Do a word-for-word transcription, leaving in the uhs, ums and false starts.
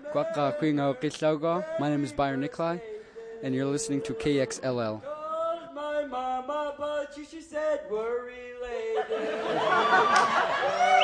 Kwaka Kwingo Kitlaugo. My name is Byron Nikolai, and you're listening to K X L L. Called my mama, but she, she said we're related.